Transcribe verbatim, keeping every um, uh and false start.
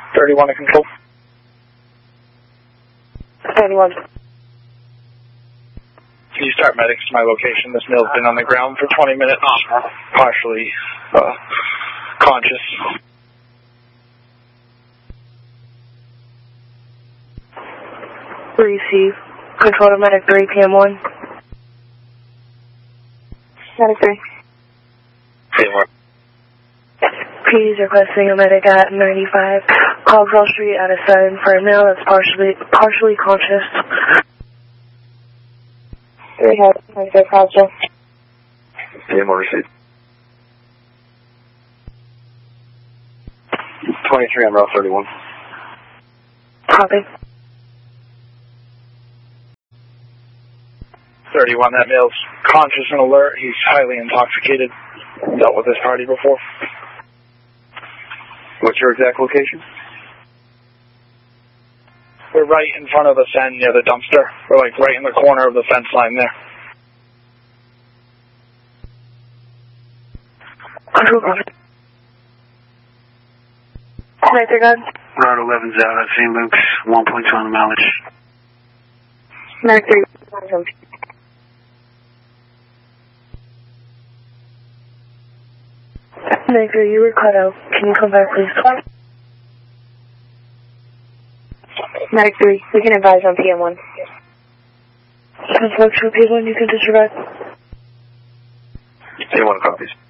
thirty-one to control. thirty-one. Can you start medics to my location? This male's been on the ground for twenty minutes, partially uh, conscious. Receive. Control to medic three, P M one. Medic three. P M one. Please requesting a medic at ninety-five Caldwell Street at a sign for a male that's partially partially conscious. Three head, ninety-five Caldwell. P M one received. twenty-three on route thirty-one. Copy. thirty-one, that male's conscious and alert. He's highly intoxicated. Dealt with this party before. What's your exact location? We're right in front of the Sen near the dumpster. We're like right in the corner of the fence line there. Control, copy. Sniper gun. Route eleven's out at Saint Luke's, one point two on the mileage. Medic three. Medic three, you were cut out. Can you come back, please? Medic three, we can advise on P M one. Can folks from P M one, you can disregard. P M one copies.